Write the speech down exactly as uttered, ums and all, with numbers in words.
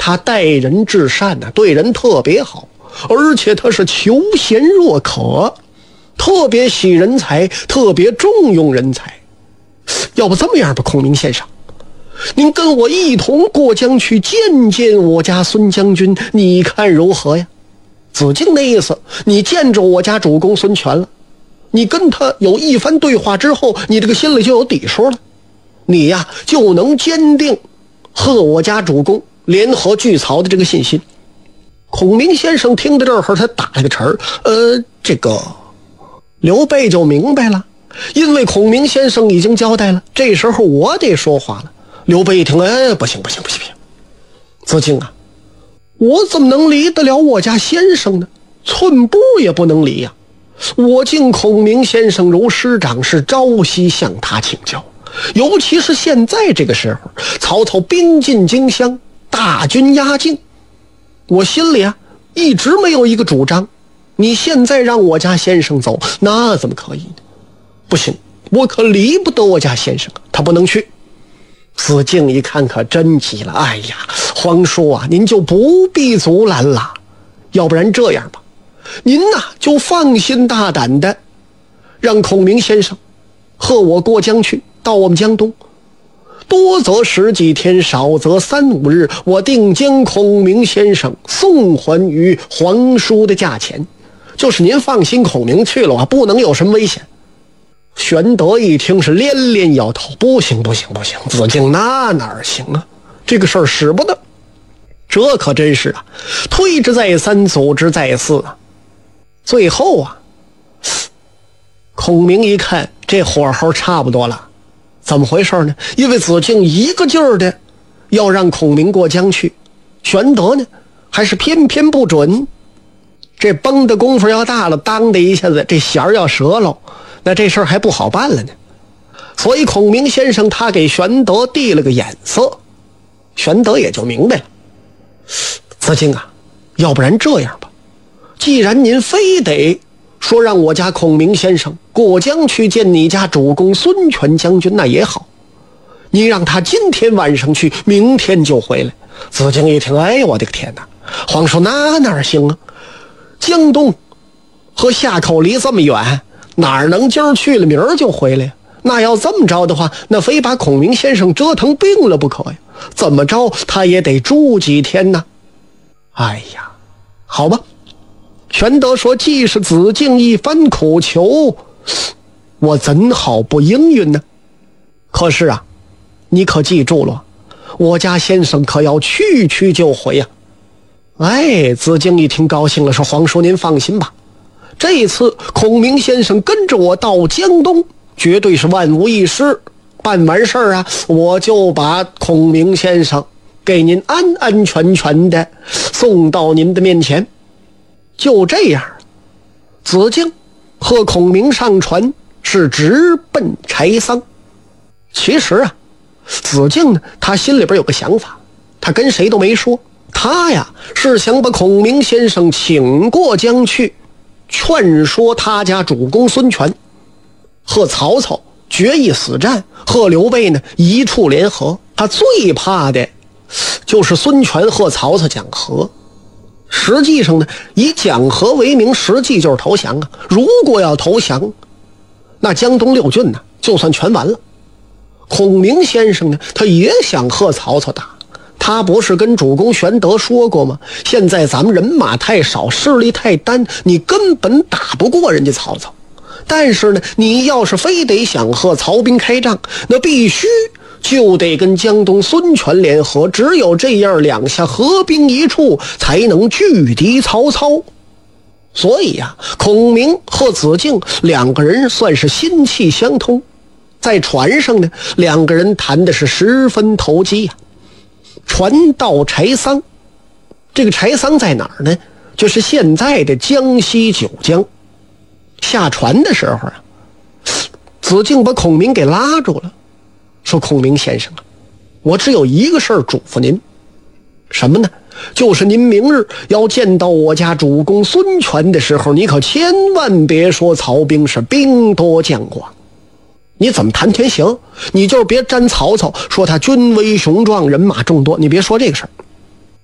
他待人至善呢、啊，对人特别好，而且他是求贤若渴，特别喜人才，特别重用人才。要不这么样吧，孔明先生，您跟我一同过江去见见我家孙将军，你看如何呀？子敬那意思，你见着我家主公孙权了，你跟他有一番对话之后，你这个心里就有底数了，你呀就能坚定和我家主公联合拒曹的这个信心。孔明先生听到这儿，他打了个词儿，呃，这个刘备就明白了，因为孔明先生已经交代了，这时候我得说话了。刘备一听，哎，不行不行不行不行，子敬啊，我怎么能离得了我家先生呢？寸步也不能离呀、啊！我敬孔明先生如师长，是朝夕向他请教。尤其是现在这个时候，曹操兵进荆襄，大军压境，我心里啊一直没有一个主张。你现在让我家先生走，那怎么可以呢？不行，我可离不得我家先生，他不能去。子敬一看可真急了，哎呀，皇叔啊，您就不必阻拦了，要不然这样吧，您呐、啊、就放心大胆的让孔明先生和我过江去，到我们江东，多则十几天，少则三五日，我定将孔明先生送还于皇叔的价钱。就是您放心，孔明去了啊，不能有什么危险。玄德一听是连连摇头，不行不行不行，子敬那哪行啊，这个事儿使不得。这可真是啊，推之再三，阻之再四啊。最后啊，孔明一看这火候差不多了，怎么回事呢？因为子敬一个劲儿的要让孔明过江去，玄德呢还是偏偏不准。这绷的功夫要大了，当的一下子这弦儿要折了，那这事儿还不好办了呢。所以孔明先生他给玄德递了个眼色，玄德也就明白了。子敬啊，要不然这样吧，既然您非得说让我家孔明先生过江去见你家主公孙权将军，那也好，你让他今天晚上去，明天就回来。子敬一听，哎，我的个天哪，皇叔那哪行啊？江东和夏口离这么远，哪能今儿去了明儿就回来呀？那要这么着的话，那非把孔明先生折腾病了不可呀，怎么着他也得住几天呢。哎呀，好吧，玄德说，既是子敬一番苦求，我怎好不应允呢？可是啊，你可记住了，我家先生可要去去就回呀。哎，子敬一听高兴了，说，皇叔您放心吧，这一次孔明先生跟着我到江东，绝对是万无一失。办完事儿啊，我就把孔明先生给您安安全全的送到您的面前。就这样，子敬和孔明上船，是直奔柴桑。其实啊，子敬呢，他心里边有个想法，他跟谁都没说，他呀是想把孔明先生请过江去，劝说他家主公孙权和曹操决一死战，和刘备呢一处联合。他最怕的就是孙权和曹操讲和，实际上呢以讲和为名，实际就是投降啊。如果要投降，那江东六郡呢就算全完了。孔明先生呢，他也想和曹操打，他不是跟主公玄德说过吗？现在咱们人马太少，势力太单，你根本打不过人家曹操。但是呢，你要是非得想和曹兵开仗，那必须就得跟江东孙权联合，只有这样两下合兵一处，才能拒敌曹操。所以呀、啊，孔明和子敬两个人算是心气相通，在船上呢，两个人谈的是十分投机呀、啊。船到柴桑，这个柴桑在哪儿呢？就是现在的江西九江。下船的时候啊，子敬把孔明给拉住了，说，孔明先生啊，我只有一个事儿嘱咐您。什么呢？就是您明日要见到我家主公孙权的时候，你可千万别说曹兵是兵多将广，你怎么谈全行，你就是别沾曹操说他军威雄壮，人马众多，你别说这个事儿。